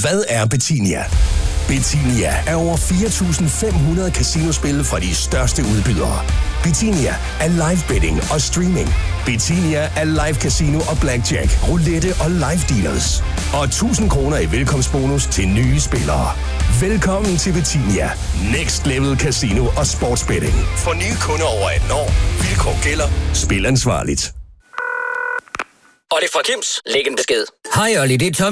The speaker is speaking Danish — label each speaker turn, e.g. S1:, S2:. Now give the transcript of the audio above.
S1: Hvad er Betinia? Betinia er over 4.500 casinospil fra de største udbydere. Betinia er live betting og streaming. Betinia er live casino og blackjack, roulette og live dealers. Og 1.000 kroner i velkomstbonus til nye spillere. Velkommen til Betinia. Next Level Casino og Sportsbetting. For nye kunder over 18 år. Vilkår gælder. Spil ansvarligt.
S2: Og det er fra Kims. Læg en besked.
S3: Hej Olli, det er Tommy.